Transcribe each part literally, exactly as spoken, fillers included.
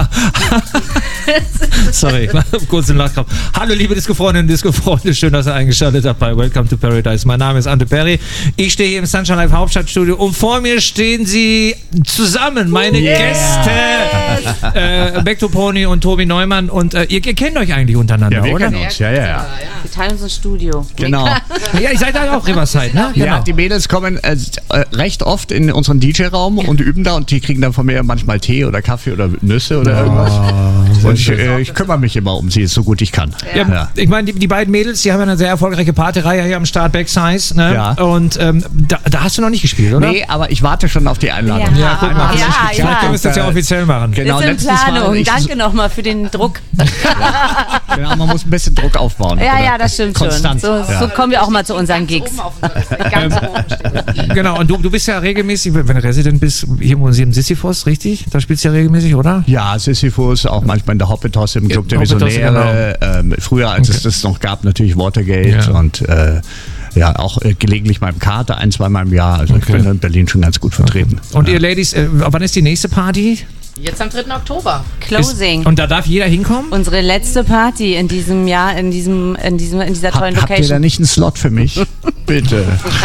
Sorry, kurz einen Lachkrampf. Hallo liebe Disco-Freundinnen und Disco-Freunde, schön, dass ihr eingeschaltet habt bei Welcome to Paradise. Mein Name ist Ante Perry, ich stehe hier im Sunshine Live Hauptstadtstudio und vor mir stehen sie zusammen, meine yeah. Gäste, äh, Back to Pony und Tobi Neumann und äh, ihr, ihr kennt euch eigentlich untereinander, ja, wir oder? Kennen uns. Ja, ja, ja. Wir teilen uns ein Studio. Genau. Ja, ihr seid da auch Riverside, ne? Genau. Ja, die Mädels kommen äh, recht oft in unseren D J-Raum und üben da und die kriegen dann von mir manchmal Tee oder Kaffee oder Nüsse oder oh, irgendwas. Und ich, äh, ich kümmere mich immer um sie, so gut ich kann. Ja, ja. Ich meine, die, die beiden Mädels, die haben ja eine sehr erfolgreiche Partyreihe hier am Start, Backsize. Ne? Ja. Und ähm, da, da hast du noch nicht gespielt, oder? Nee, aber ich warte schon auf die Einladung. Ja, ja guck mal. Ja, ja, ja. Du musst das ja offiziell machen. Genau, ist in Planung. Mal, Danke nochmal für den Druck. Ja, genau, man muss ein bisschen Druck aufbauen. Ja, oder? Ja, das stimmt Konstant. schon. So, ja. so kommen wir auch mal zu unseren Gigs. Ähm, genau, und du, du bist ja regelmäßig, wenn du Resident bist, hier im Museum Sisyphos, richtig? Da spielst du ja regelmäßig, oder? Ja, Sisyphos, auch manchmal in der Hoppetos im Club der Visionäre. Genau. Ähm, früher, als okay. es das noch gab, natürlich Watergate ja. und äh, ja, auch äh, gelegentlich mal im Kater, ein, zweimal im Jahr. Also okay. ich bin in Berlin schon ganz gut vertreten. Und ja. ihr Ladies, äh, wann ist die nächste Party? Jetzt am dritten Oktober. Closing. Ist, und da darf jeder hinkommen? Unsere letzte Party in diesem Jahr, in diesem, in diesem, in dieser tollen ha, Location. Habt ihr da nicht einen Slot für mich? Bitte.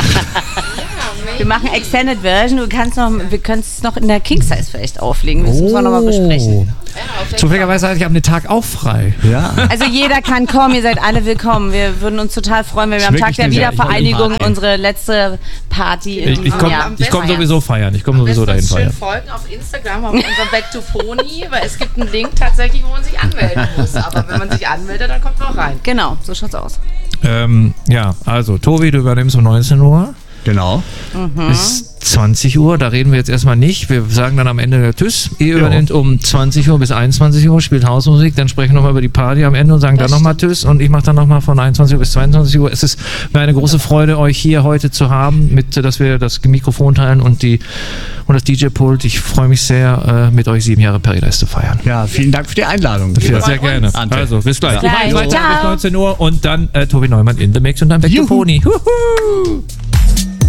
Wir machen Extended Version. Du kannst noch, wir können es noch in der King Size vielleicht auflegen. Das oh. müssen wir nochmal besprechen. Ja, zufälligerweise hatte ich am Tag auch frei. Ja. Also jeder kann kommen, ihr seid alle willkommen. Wir würden uns total freuen, wenn wir am Tag der Wiedervereinigung unsere letzte Party in Ich, ich komme komm sowieso feiern. Ich komme sowieso dahin feiern. Schön folgen auf Instagram auf unserem Back to Pony, weil es gibt einen Link tatsächlich, wo man sich anmelden muss. Aber wenn man sich anmeldet, dann kommt man auch rein. Genau, so schaut's aus. Ähm, ja, also Tobi, du übernimmst um neunzehn Uhr. Genau. Mhm. Bis zwanzig Uhr, da reden wir jetzt erstmal nicht. Wir sagen dann am Ende der Tschüss. Ihr übernimmt um zwanzig Uhr bis einundzwanzig Uhr, spielt Hausmusik, dann sprechen wir nochmal über die Party am Ende und sagen das dann nochmal Tschüss. Und ich mache dann nochmal von einundzwanzig Uhr bis zweiundzwanzig Uhr. Es ist mir eine große Freude, euch hier heute zu haben, mit, dass wir das Mikrofon teilen und, die, und das D J-Pult. Ich freue mich sehr, mit euch sieben Jahre Paradise zu feiern. Ja, vielen Dank für die Einladung. Ja, sehr gerne. Ante. Also, bis gleich. Bis gleich. Weiter bis neunzehn Uhr und dann äh, Tobi Neumann in the Mix und dann Back to Pony. Huhu.